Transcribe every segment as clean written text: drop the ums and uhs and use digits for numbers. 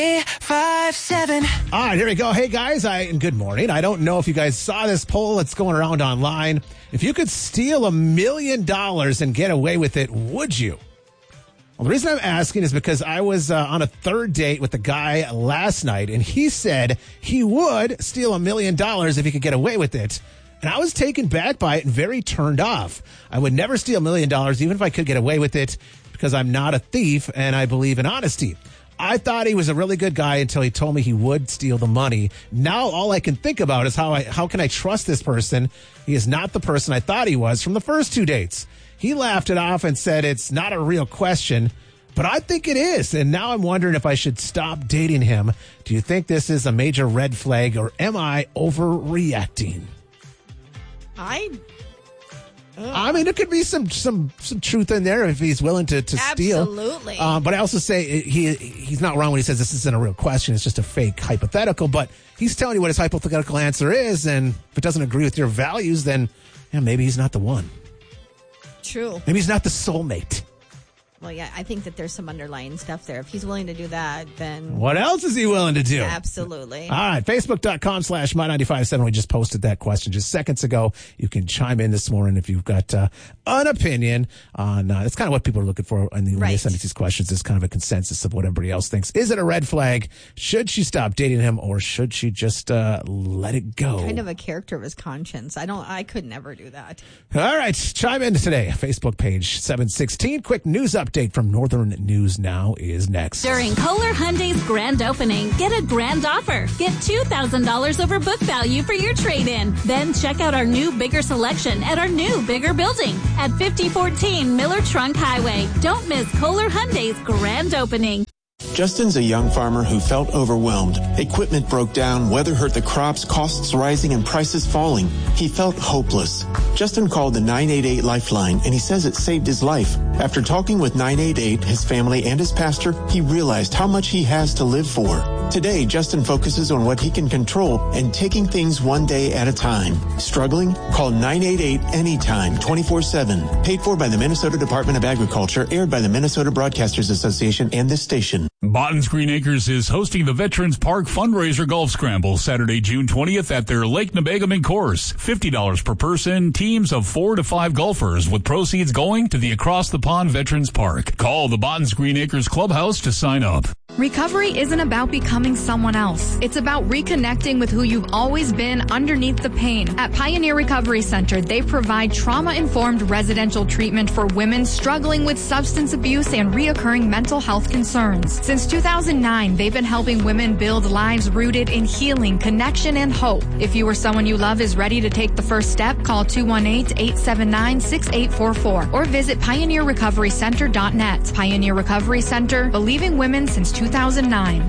5-7. All right, here we go. Hey, guys, and good morning. I don't know if you guys saw this poll that's going around online. If you could steal $1 million and get away with it, would you? Well, the reason I'm asking is because I was on a third date with a guy last night, and he said he would steal $1 million if he could get away with it. And I was taken back by it and very turned off. I would never steal $1 million, even if I could get away with it, because I'm not a thief and I believe in honesty. I thought he was a really good guy until he told me he would steal the money. Now all I can think about is how can I trust this person? He is not the person I thought he was from the first two dates. He laughed it off and said it's not a real question, but I think it is. And now I'm wondering if I should stop dating him. Do you think this is a major red flag, or am I overreacting? I mean, there could be some truth in there if he's willing to steal. Absolutely. But I also say he's not wrong when he says this isn't a real question. It's just a fake hypothetical. But he's telling you what his hypothetical answer is. And if it doesn't agree with your values, then maybe he's not the one. True. Maybe he's not the soulmate. Well, yeah, I think that there's some underlying stuff there. If he's willing to do that, then... What else is he willing to do? Absolutely. All right, Facebook.com/My957. We just posted that question just seconds ago. You can chime in this morning if you've got an opinion on... it's kind of what people are looking for when they send us these questions, is kind of a consensus of what everybody else thinks. Is it a red flag? Should she stop dating him, or should she just let it go? Kind of a character of his conscience. I could never do that. All right, chime in today. Facebook page 716. Quick news update from Northern News Now is next. During Kohler Hyundai's grand opening, get a grand offer. Get $2,000 over book value for your trade-in. Then check out our new, bigger selection at our new, bigger building at 5014 Miller Trunk Highway. Don't miss Kohler Hyundai's grand opening. Justin's a young farmer who felt overwhelmed. Equipment broke down, weather hurt the crops, costs rising, and prices falling. He felt hopeless. Justin called the 988 Lifeline, and he says it saved his life. After talking with 988, his family, and his pastor, he realized how much he has to live for. Today, Justin focuses on what he can control and taking things one day at a time. Struggling? Call 988 anytime, 24/7. Paid for by the Minnesota Department of Agriculture, aired by the Minnesota Broadcasters Association and this station. Botton's Green Acres is hosting the Veterans Park Fundraiser Golf Scramble Saturday, June 20th at their Lake Nebegamin course. $50 per person, teams of 4 to 5 golfers, with proceeds going to the Across the Pond Veterans Park. Call the Botton's Green Acres Clubhouse to sign up. Recovery isn't about becoming someone else. It's about reconnecting with who you've always been underneath the pain. At Pioneer Recovery Center, they provide trauma-informed residential treatment for women struggling with substance abuse and reoccurring mental health concerns. Since 2009, they've been helping women build lives rooted in healing, connection, and hope. If you or someone you love is ready to take the first step, call 218-879-6844 or visit pioneerrecoverycenter.net. Pioneer Recovery Center, believing women since 2009.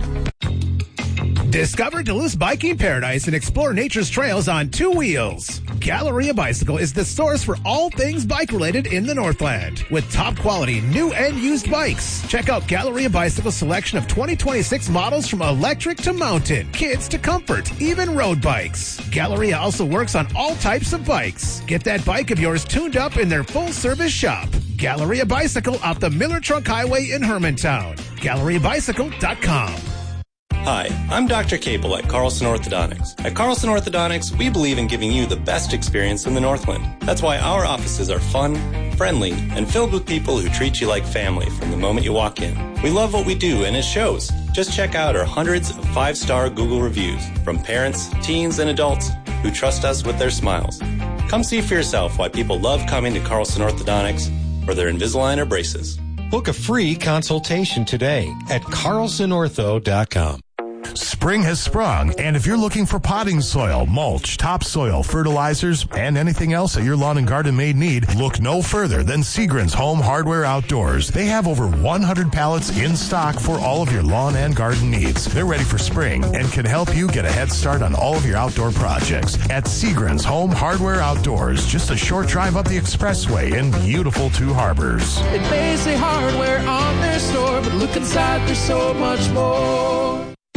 Discover Duluth's biking paradise and explore nature's trails on 2 wheels. Galleria Bicycle is the source for all things bike-related in the Northland. With top-quality new and used bikes. Check out Galleria Bicycle's selection of 2026 models from electric to mountain, kids to comfort, even road bikes. Galleria also works on all types of bikes. Get that bike of yours tuned up in their full-service shop. Galleria Bicycle off the Miller Trunk Highway in Hermantown. GalleriaBicycle.com. Hi, I'm Dr. Capel at Carlson Orthodontics. At Carlson Orthodontics, we believe in giving you the best experience in the Northland. That's why our offices are fun, friendly, and filled with people who treat you like family from the moment you walk in. We love what we do, and it shows. Just check out our hundreds of 5-star Google reviews from parents, teens, and adults who trust us with their smiles. Come see for yourself why people love coming to Carlson Orthodontics for their Invisalign or braces. Book a free consultation today at carlsonortho.com. Spring has sprung, and if you're looking for potting soil, mulch, topsoil, fertilizers, and anything else that your lawn and garden may need, look no further than Seagren's Home Hardware Outdoors. They have over 100 pallets in stock for all of your lawn and garden needs. They're ready for spring and can help you get a head start on all of your outdoor projects at Seagren's Home Hardware Outdoors, just a short drive up the expressway in beautiful Two Harbors. They may say hardware on their store, but look inside, there's so much more.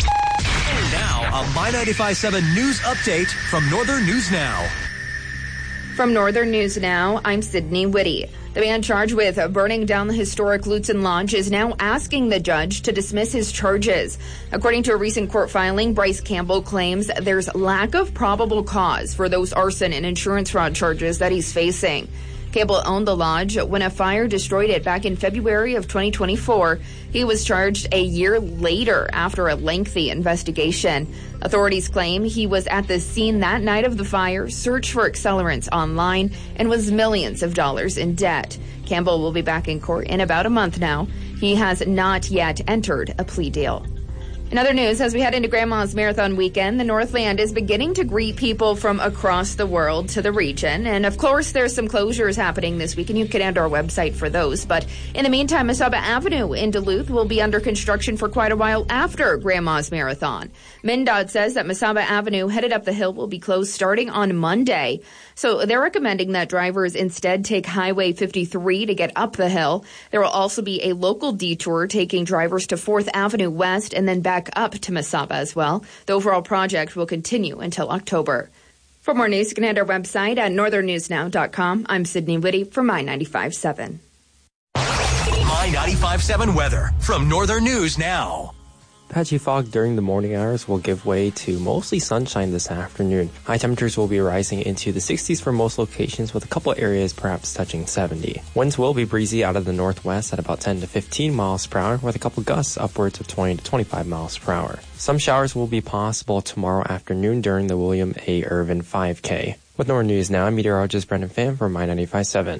A My 95.7 News Update from Northern News Now. From Northern News Now, I'm Sydney Whitty. The man charged with burning down the historic Lutsen Lodge is now asking the judge to dismiss his charges. According to a recent court filing, Bryce Campbell claims there's lack of probable cause for those arson and insurance fraud charges that he's facing. Campbell owned the lodge when a fire destroyed it back in February of 2024. He was charged a year later after a lengthy investigation. Authorities claim he was at the scene that night of the fire, searched for accelerants online, and was millions of dollars in debt. Campbell will be back in court in about a month now. He has not yet entered a plea deal. In other news, as we head into Grandma's Marathon weekend, the Northland is beginning to greet people from across the world to the region. And of course, there's some closures happening this week, and you can enter our website for those. But in the meantime, Mesaba Avenue in Duluth will be under construction for quite a while after Grandma's Marathon. MnDOT says that Mesaba Avenue headed up the hill will be closed starting on Monday. So they're recommending that drivers instead take Highway 53 to get up the hill. There will also be a local detour taking drivers to 4th Avenue West and then back up to Mesaba as well. The overall project will continue until October. For more news, you can head to our website at northernnewsnow.com. I'm Sydney Whitty for My 95.7. My 95.7 weather from Northern News Now. Patchy fog during the morning hours will give way to mostly sunshine this afternoon. High temperatures will be rising into the 60s for most locations, with a couple areas perhaps touching 70. Winds will be breezy out of the northwest at about 10 to 15 miles per hour, with a couple gusts upwards of 20 to 25 miles per hour. Some showers will be possible tomorrow afternoon during the William A. Irvin 5K. With Northern News Now, I'm meteorologist Brendan Pham for My 95.7.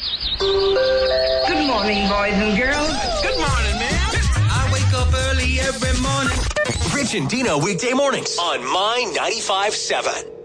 Good morning, boys and girls. Good morning, man. I wake up early every morning. Rich and Dino weekday mornings on My 95.7.